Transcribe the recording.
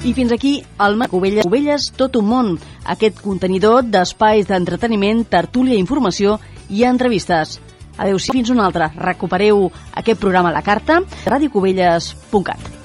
I fins aquí el Cubelles Tot un món, aquest contenidor d'espais d'entreteniment, tertúlia, informació i entrevistes. Adéu-siau, fins una altra. Recupereu aquest programa a la carta, radiocubelles.cat.